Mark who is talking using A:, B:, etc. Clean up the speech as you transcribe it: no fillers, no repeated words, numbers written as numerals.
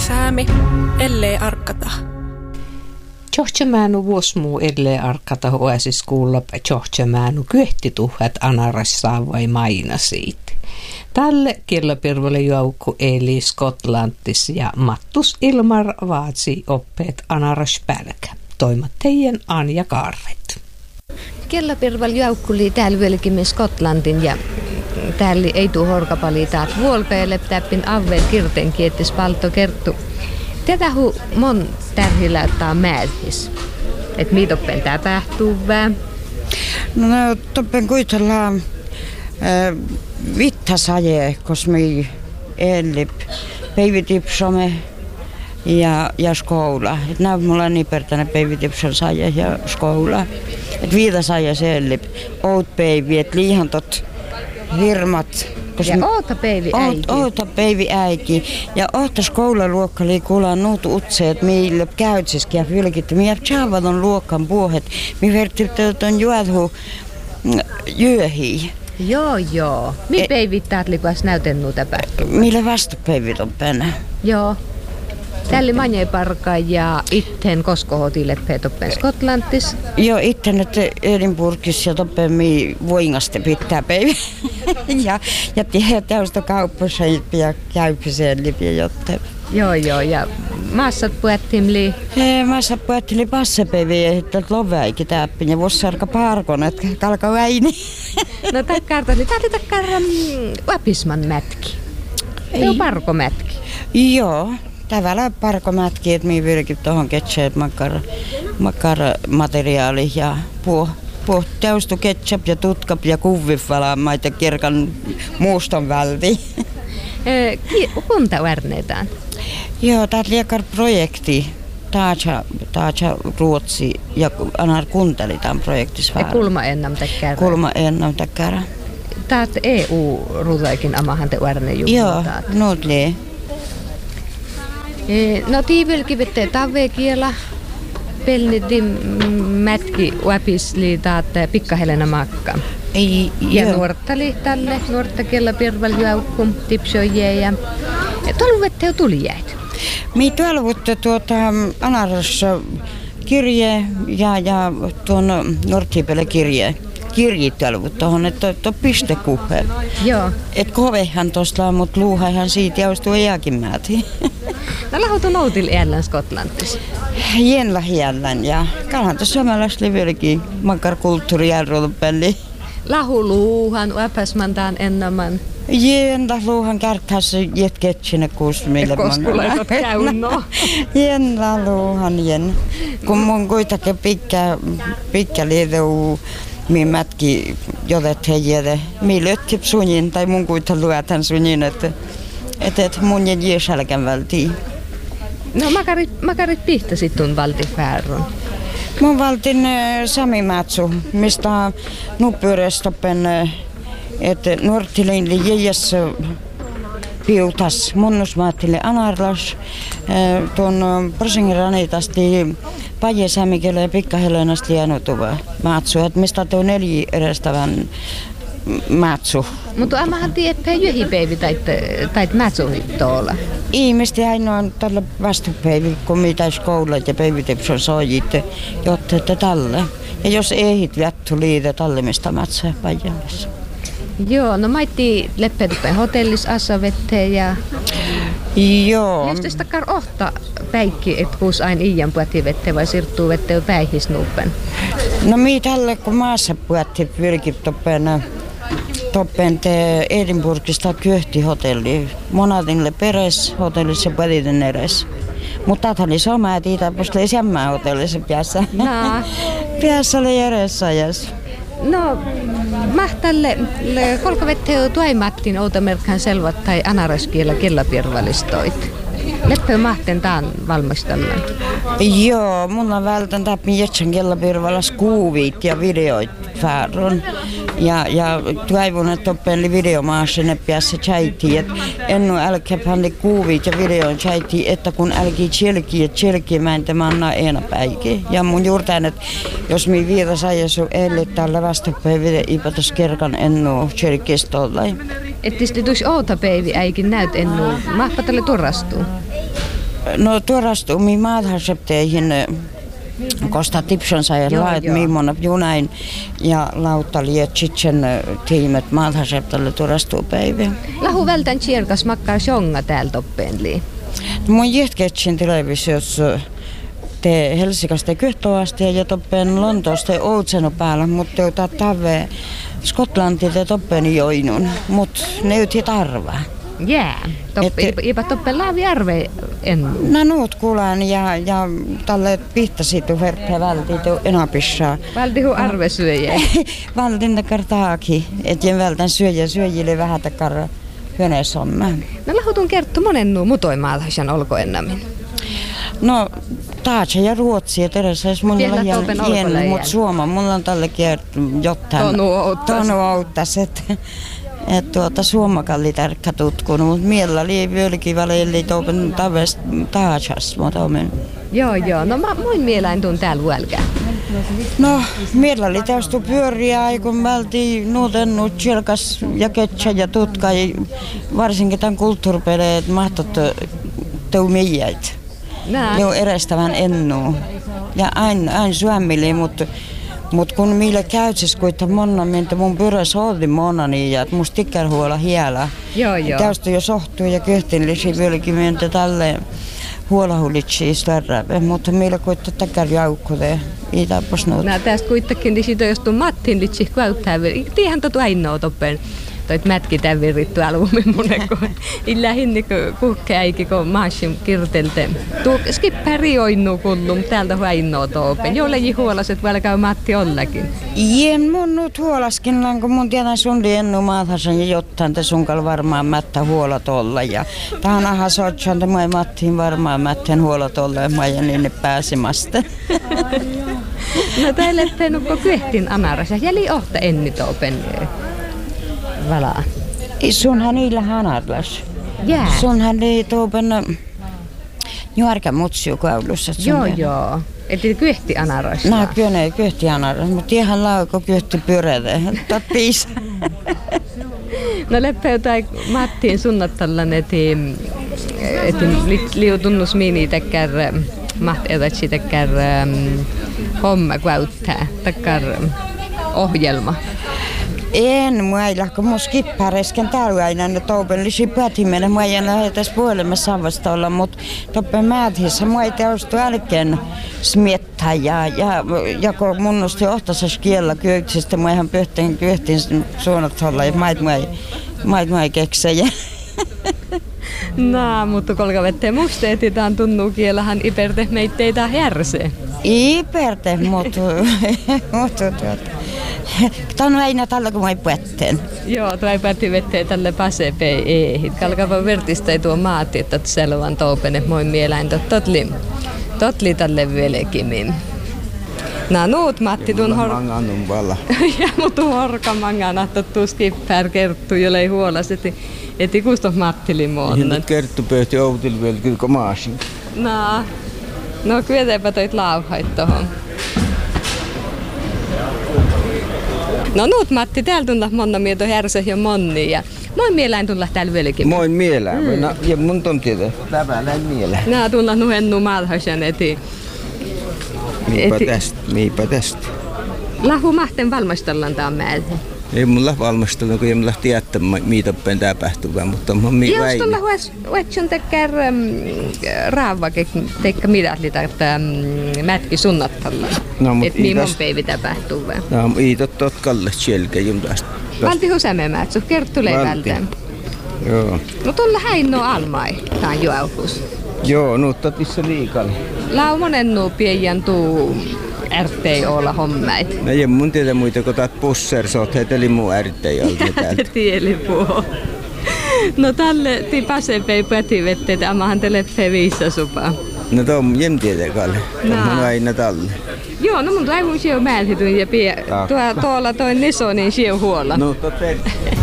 A: säämi, ellei arkata.
B: Johtamäännu vuosmuu ellei arkata huosis kuulla johtamäännu kyhtituhat anarassaa vai maina siitä. Tälle kellapirvalle joukku eli Skotlantis ja Mattus Ilmar vaatsi oppeet anaras pälkä. Toimat teidän Anja Kaarret.
C: Kellapirval joukku oli täällä vieläkin Skotlantin ja täällä ei tuu horkapali taat vuolpeelle täppin aveen kirten kiettis palto kerttu. Tätä mon tärhillä ottaa määrähis. Et miitoppen tää pähtuu vää?
D: No toppen kuitenkaan vittasaje, koska me ellip päivitipsome ja skoula. Et nämä mulla nipertäne päivitipson saje ja skoula. Et viitasaje se ellip. Oot päivi, et liihan tot hirmat.
C: Ja oota päivi äiki.
D: Oota päivi äiki. Ja oota skoulaluokka liikulla nuut utseet, millä käytsiski ja fylkit. Mie tjaavan luokan puohet. Mi verttyy ton juodhu jöhi.
C: Joo. Mi päivit taat likuas näytennu tapahtuu?
D: Millä vastapäivit on pänä?
C: Joo. Tälli manjeparka ja itten koskohotille toppen Skotlantis.
D: Joo, itten että Edinburghissa ja toppen mi voingaste pitää päivä. ja täystä kauppassa ja käypiseen lipiä jotte.
C: Joo, ja maassat puettimli?
D: Maassat puettimli passapäiviä, että loväikin täppin ja voisi sarka parkon, että kalka väini.
C: No takkartali, takkarra vapisman mätki. Joo, parkomätki.
D: Joo. Tavallaan parkomätki, että minä virkin tuohon ketchup makkara-materiaali ja täystu ketchup ja tutkap ja kuvvivalamaita ja kirkan muuston välti.
C: Kunta värneetään?
D: Joo, tämä on liekar projekti. Taatsa Ruotsi ja anar kunteli tämän projektissa.
C: Ja kulma ennam täkkärä?
D: Kulma ennam täkkärä.
C: Taat EU-ruutaikin amahan te värne
D: juhluutaat? Joo, nuutlee.
C: No tiivelki vette tavvekiela pelniti mätki vapisli taat pikkahelena makka. Ja nuorttali tälle, nuortta kellapirval joukkum, tipsoje ja tuolla vette tuli jäit.
D: Mi tuolla anaras kirje ja tuon nuorttipelle kirje. Kirjittelu tuohon, että on pistekuhe.
C: Joo.
D: Et kovehan tuosta, mutta luuhahan siitä joustuu jääkin määti.
C: No lahutun outil ällän Skotlantis?
D: Jenla hiellän ja kalhan tuossa samanlaista vieläkin mankar kulttuurijärjellä.
C: Lahu luuhan, uäpäsmantaan ennaman.
D: Jenla luuhan kärkässä jetketsinä kuusmille.
C: Koskulaitot käynnoo.
D: Jenla luuhan jen. Kun mun kuitenkin pitkä liideu. Minä mätki jodet heijäde. Minä löttip sunin tai mun kuitenkin luetan sunin, että mun jäi sälkän vältiin.
C: No makarit pihtasit tuon valtifääron?
D: Mun valtin Sami Mätsu, mistä nuppyörestoppen, että nuortilein jäijäs piutas munnusmaattille anarlas tuon prosengiranitasti pajesämikelle ja pikkahelenasti jäänutuva Mätsu, että mistä tuo 4 edestävän Mätsu.
C: Mutta ammahan tiedäpä jöhipäivi tai Mätsuhit tuolla?
D: Ihmiset ainoa tällä vastupäivi, kun mitä skoulat ja päivitepson sojit, jotta tälle. Ja jos ei viattu liitä tälle, mistä Mätsä Pajallassa.
C: Joo, no maitti leppetupen hotellis assavetteen ja...
D: Joo.
C: Just takkar ohta päikki, et kuus aina iian puhuttiin vetteen vai siirtyy vetteen päihisnuuppen?
D: No mi tälle, kun maassa puhuttiin pyrkii toppen te Edinburghista kyhtihotelli. Monatille peres hotellissa pätiten edes. Mutta tämä oli sama, että itse posteli semmää hotellissa päässä. Päässä oli edes ajas.
C: No, mahtalle kolkavetteen tuaimattiin outamerkkaan selvat tai anaraskielä kellapirvalistoit. Leppö mahten taan valmistellaan.
D: Joo, mun on vältän täppin jetsän kellapirvalas kuuvit ja videoit fääron. Ja toivon, että oppeli videomaasenne päässä tjaitiin, että ennu älkää panne kuuvit ja videoin tjaitiin, että kun älkii tjelkiä mä en tämä anna ena päikin. Ja mun juurtain, että jos mi viiras ajasu elle tällä vastapäivä ipatas kerkan ennu tjelkistolla.
C: Että tietysti tuossa outa päivi äikin näyt ennu, mahpatalle turrastuu.
D: No tuorastu mi maadharsepteihin kosta tipsonsa ja laet mimmona junain ja lauttali et sitten tiimet maadharseptalle tuorastu päivä.
C: Lahu vältän tjerkas makkar sjonga täällä toppeenli.
D: Mun jätketsin televisiossa te Helsikasta kyhtoasti ja toppen Lontoosta Outseno päällä, mutta jota tave Skotlanti te toppen joinun, mut ne yti tarvaa.
C: Jää, ipa toppen laavi arve ennu.
D: No nuut kuulen ja tälle pihtasitu verta vältitu enapissaa.
C: Valtihu arve syöjä.
D: Valtin takar taaki, et jen vältän syöjille vähän takar hyöneesomma.
C: No lahutun kerttu monen nuu mutoimaalaisan olko ennammin.
D: No Taatsa ja Ruotsi ja Teresa, jos mulla on hieno, mutta Suoma, mulla on tälle kertu jotain. Tonu outtas, että Suomakalli tarkka tutkunut, mutta miellä oli vieläkin välillä tuopen tavest Taatsas, mutta omen.
C: Joo, no muin mieläin tuun täällä vuelkää.
D: No, miellä oli tästä pyöriä, kun me oltiin nuutennut tjelkas ja ketsä ja tutka, varsinkin tämän kulttuuripeleet mahtot teumiäit. Joo, erestävän ennuu. Ja aina syömmili, mutta kun meillä käytsis kuitenkin monna, minkä mun pyörässä oli monani ja musta tikkarhuola hiellä.
C: Joo.
D: Tästä jo sohtuu ja köhtinlisi vieläkin minkä tälle huolahulitsi större, mutta meillä kuitenkin takkar jaukkude. Ei tappas nuut.
C: Nää tästä kuitenkin, niin siitä jos tuon Mattin litsi kväyttää, tiihän totu ainoa toppen. Toit mätki tämän virrittu albumin moneko. Illä hinnikö kuhkeäikin, kun maasin kirtelte. Tuu skippäri oinnu kullum, täältä huainnoa topen. Jollekin huolaset vielä käy Matti ollakin.
D: Jen mun nyt huolaskin, kun mun tiedän sun liennu maathasan ja jotain, te sunkal varmaan mättä huolat olla. Ja tähän aha sotsan, että mä Mattiin varmaan mätten huolat olla ja mä en niinne pääsemästä.
C: No teille penukko kyhtin anaras ja jäli ohta enni topen. Valaa.
D: Sunhan niillä hanarlas.
C: Jää.
D: Sunhan ei tuopen juarka mutsiu kaulussa.
C: Joo. Eli kyhti anarasta.
D: No kyllä kyhti anarasta, mutta ihan lauko kyhti pyörätä. Tattiis.
C: No leppeytai Mattiin sunnattallan, eti liutunnus mini täkkär maht edatsi täkkär homma käyttää, täkkär ohjelma.
D: En muilla, kun mun skipparesken täällä aina ne toupellisi päätimenen. Mä en lähetäisi puolemme savasta olla, mutta toppen määtissä mä ei teostu älkeen smiettaa. Ja kun mun nosti ohtaisessa kiellä köyksistä, mä ihan pyhtiin suunnat olla ja mä ei keksejä.
C: No, mutta kolka vetteen musteetitaan tunnuu kiellähän iperte meitteitä järse.
D: Iperte, mutta tämä on aina tällä, kun mä puetteen.
C: Joo, tuo ei päätti vetteen tälle pasepei. Kalkava vertistä ei tuo maati, että selvan toupene moi mieläin. Totli tälle vieläkin. No nuut Matti tuon ja mutta horkamangan attattu skippär kerttu, jolle ei huolas, eti kustof Mattili muonna.
E: Nyt kerttu pöhti outil vielä kyllä maasin.
C: No kyetepä toit laavhait tohon. No nuut Matti, täällä tulla monna mieto härsä ja monni ja moi mieläin tulla täällä vieläkin.
E: Moi mieläin, ja mun on tietä. Läpälä mieläin.
C: Nää tulla nuhennu maalhaisan eti.
E: Miipä tästä.
C: Lahu mahten valmistellaan tämän määltä.
E: Ei mulla valmistella, kun ei mulla tiedä, mitä päin tapahtuu, mutta mä väin.
C: Jos tulla huetsun tekkär raavakin, teikka midätlitä, että mätki sunnattalla.
E: No,
C: et miimon päivi tapahtuu vai?
E: No, ei tot kalle sielkä jumtaasta.
C: Valtihu sämemäätsä, kerttulei vältään.
E: Joo.
C: No tulla häinno almai, tää on juauhus.
E: Joo, nuuttatissa liikalle.
C: Lau monen nuu pieijan tuu ärtei olla hommait.
E: No ei mun tiedä muita, kun taat pussersot, heteli muu ärtei alta täältä.
C: Tieli puhuu. No tälle ti pasepei pätivetteet, amahan te leppee viissasupaa.
E: No tuon jem tiedä kalle. Mun aina talle.
C: Joo, no mun toivon sieu määlhitun ja tuolla toi neso, niin sieu huolla.
E: No totta.